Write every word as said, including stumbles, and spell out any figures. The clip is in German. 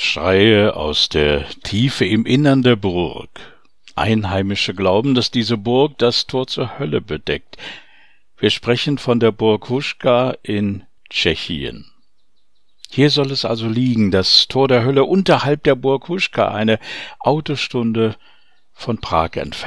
Schreie aus der Tiefe im Innern der Burg. Einheimische glauben, dass diese Burg das Tor zur Hölle bedeckt. Wir sprechen von der Burg Huška in Tschechien. Hier soll es also liegen, das Tor der Hölle unterhalb der Burg Huška, eine Autostunde von Prag entfernt.